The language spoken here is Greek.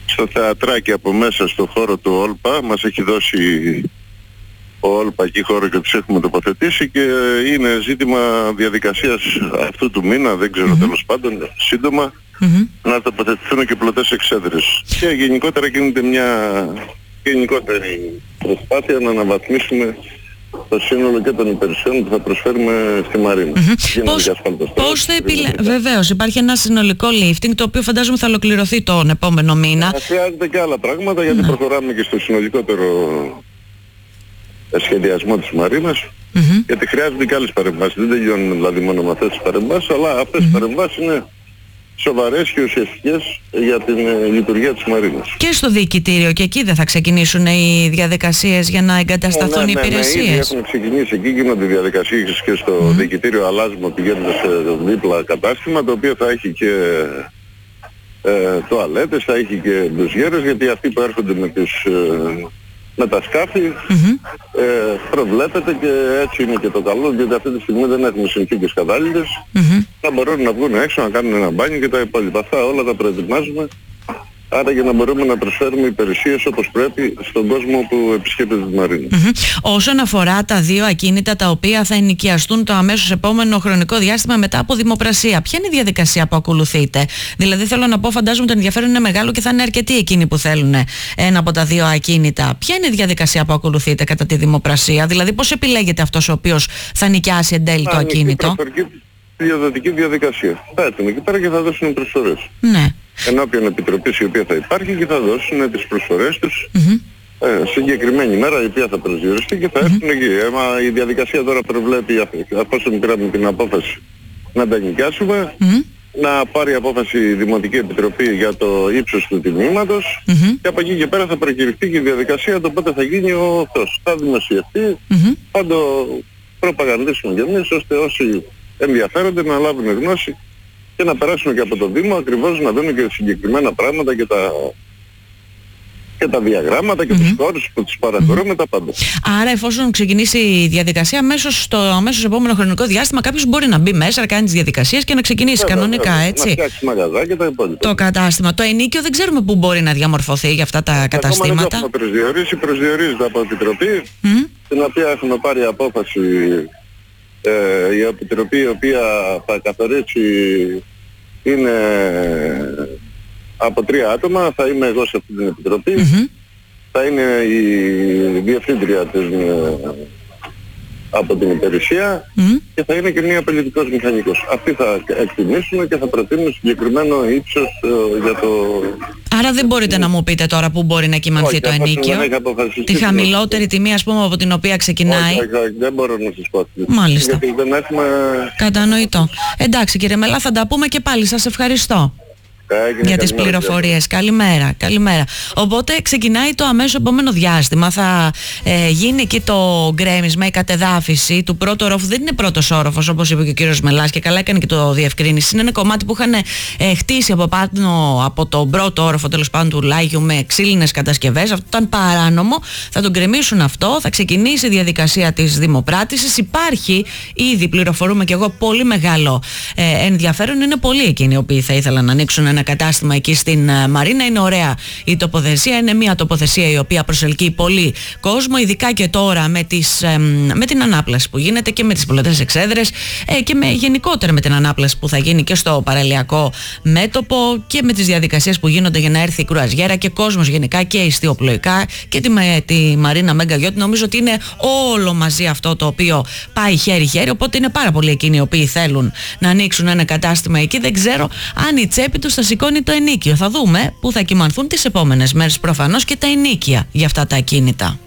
στο θεατράκι από μέσα στο χώρο του Όλπα. Μας έχει δώσει ο Όλπα εκεί χώρο και τους έχουμε τοποθετήσει και είναι ζήτημα διαδικασίας αυτού του μήνα, δεν ξέρω, τέλος πάντων, σύντομα, να τοποθετηθούν και πλωτές εξέδρες. Και γενικότερα γίνεται μια γενικότερη προσπάθεια να αναβαθμίσουμε το σύνολο και των υπηρεσιών που θα προσφέρουμε στη Μαρίνα. Πώς θα Βεβαίως, υπάρχει ένα συνολικό lifting το οποίο φαντάζομαι θα ολοκληρωθεί τον επόμενο μήνα. Χρειάζεται και άλλα πράγματα γιατί προχωράμε και στο συνολικότερο σχεδιασμό της Μαρίνας, γιατί χρειάζονται και άλλες παρεμβάσεις. Δεν τελειώνουμε δηλαδή μόνο με αυτές τις παρεμβάσεις, αλλά αυτές οι παρεμβάσεις είναι σοβαρές και ουσιαστικές για την λειτουργία της Μαρίνας. Και στο διοικητήριο, και εκεί δεν θα ξεκινήσουν οι διαδικασίες για να εγκατασταθούν οι υπηρεσίες? Ναι, έχουν ξεκινήσει, εκεί γίνονται οι διαδικασίες και στο διοικητήριο αλλάζουμε, πηγαίνουμε σε δίπλα κατάστημα, το οποίο θα έχει και τουαλέτες, θα έχει και ντουζιέρες, γιατί αυτοί που έρχονται με τα σκάφη προβλέπεται και έτσι είναι και το καλό, γιατί αυτή τη στιγμή δεν έχουμε συνθήκες κατάλληλες να μπορούν να βγουν έξω, να κάνουν ένα μπάνιο και τα υπόλοιπα. Αυτά όλα τα προετοιμάζουμε, άρα για να μπορούμε να προσφέρουμε υπηρεσίες όπως πρέπει στον κόσμο που επισκέπτεται τη Μαρίνα. Όσον αφορά τα δύο ακίνητα τα οποία θα ενοικιαστούν το αμέσως επόμενο χρονικό διάστημα μετά από δημοπρασία, ποια είναι η διαδικασία που ακολουθείτε? Δηλαδή θέλω να πω, φαντάζομαι το ενδιαφέρον είναι μεγάλο και θα είναι αρκετοί εκείνοι που θέλουν ένα από τα δύο ακίνητα. Ποια είναι η διαδικασία που ακολουθείτε κατά τη δημοπρασία? Δηλαδή πώς επιλέγεται αυτός ο οποίος θα νοικιάσει εν τέλει το ακίνητο? Διαδοτική διαδικασία. Θα έρθουν εκεί πέρα και θα δώσουν προσφορές. Ναι. Ενώπιον επιτροπής η οποία θα υπάρχει και θα δώσουν τις προσφορές τους συγκεκριμένη μέρα η οποία θα προσδιοριστεί και θα έρθουν εκεί. Η διαδικασία τώρα προβλέπει, αφόσον πήραμε την απόφαση να τα νοικιάσουμε, να πάρει απόφαση η Δημοτική Επιτροπή για το ύψος του τιμήματος και από εκεί και πέρα θα προκηρυχθεί και η διαδικασία το πότε θα γίνει αυτός. Θα δημοσιευτεί, θα το προπαγανδίσουμε κι εμείς ώστε όσοι ενδιαφέρονται να λάβουν γνώση και να περάσουν και από το Δήμο ακριβώς να δουν και συγκεκριμένα πράγματα και τα διαγράμματα και τους χώρους που τους παρατηρούμε, τα πάντα. Άρα εφόσον ξεκινήσει η διαδικασία στο αμέσως επόμενο χρονικό διάστημα κάποιος μπορεί να μπει μέσα, να κάνει τις διαδικασίες και να ξεκινήσει κανονικά, έτσι. Να φτιάξει μαγαζά και τα υπόλοιπα. Το κατάστημα. Το ενοίκιο δεν ξέρουμε πού μπορεί να διαμορφωθεί για αυτά τα καταστήματα. Ακόμα δεν προσδιορίζεται από Επιτροπή, την οποία έχουμε πάρει απόφαση. Η Επιτροπή η οποία θα καθορίσει είναι από 3 άτομα, θα είμαι εγώ σε αυτή την Επιτροπή, θα είναι η διευθύντρια της από την υπηρεσία και θα είναι και μία πολιτικός μηχανικός. Αυτοί θα εκτιμήσουμε και θα προτείνουν συγκεκριμένο ύψος για το... Άρα δεν μπορείτε να μου πείτε τώρα πού μπορεί να κυμανθεί το ενοίκιο? Τη χαμηλότερη τιμή ας πούμε από την οποία ξεκινάει? Όχι, δεν μπορώ να σας πω. Μάλιστα. Γιατί δεν έχουμε... Κατανοητό. Εντάξει κύριε Μελά, θα τα πούμε και πάλι. Σας ευχαριστώ για τις πληροφορίες. Καλημέρα, καλημέρα. Οπότε ξεκινάει το αμέσως επόμενο διάστημα. Θα γίνει εκεί το γκρέμισμα, η κατεδάφιση του πρώτου όροφου. Δεν είναι πρώτος όροφος όπως είπε και ο κύριος Μελάς και καλά έκανε και το διευκρίνηση. Είναι ένα κομμάτι που είχαν χτίσει από πάνω από τον πρώτο όροφο τέλος πάντων του Λάγιου με ξύλινες κατασκευές. Αυτό ήταν παράνομο. Θα τον γκρεμίσουν αυτό. Θα ξεκινήσει η διαδικασία της δημοπράτησης. Υπάρχει ήδη, πληροφορούμε και εγώ, πολύ μεγάλο ενδιαφέρον. Είναι πολλοί εκείνοι οι οποίοι θα ήθελαν να ανοίξουν ένα κατάστημα εκεί στην Μαρίνα. Είναι ωραία η τοποθεσία, είναι μια τοποθεσία η οποία προσελκύει πολύ κόσμο, ειδικά και τώρα με την ανάπλαση που γίνεται και με τις πλωτές εξέδρες και γενικότερα με την ανάπλαση που θα γίνει και στο παραλιακό μέτωπο και με τις διαδικασίες που γίνονται για να έρθει η κρουαζιέρα και κόσμος γενικά και ιστιοπλοϊκά και τη Μαρίνα Μέγκα Γιώτη. Νομίζω ότι είναι όλο μαζί αυτό το οποίο πάει χέρι-χέρι, οπότε είναι πάρα πολλοί εκείνοι οι οποίοι θέλουν να ανοίξουν ένα κατάστημα εκεί. Δεν ξέρω αν η τσέπη τους θα σηκώνει το ενοίκιο. Θα δούμε πού θα κυμανθούν τις επόμενες μέρες προφανώς και τα ενοίκια για αυτά τα ακίνητα.